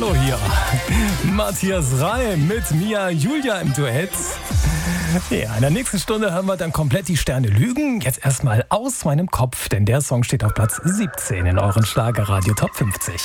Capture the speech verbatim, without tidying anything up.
Hallo hier. Matthias Reim mit Mia Julia im Duett. Ja, in der nächsten Stunde hören wir dann komplett die Sterne lügen. Jetzt erstmal Aus meinem Kopf, denn der Song steht auf Platz siebzehn in euren Schlagerradio Top fünfzig.